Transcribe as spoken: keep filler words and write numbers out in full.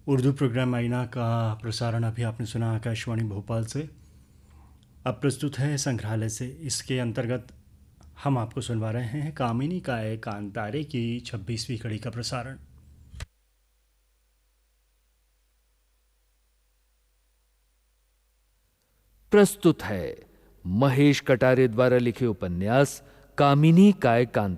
Urdu programme आईना का प्रसारण अभी आपने सुना आकाशवाणी भोपाल से। अब प्रस्तुत है संग्रहालय से। इसके अंतर्गत हम आपको सुनवा रहे हैं कामिनी काए कांतारे की छब्बीसवीं कड़ी का प्रसारण। प्रस्तुत है महेश कटारे द्वारा लिखे उपन्यास कामिनी काए कांतारे।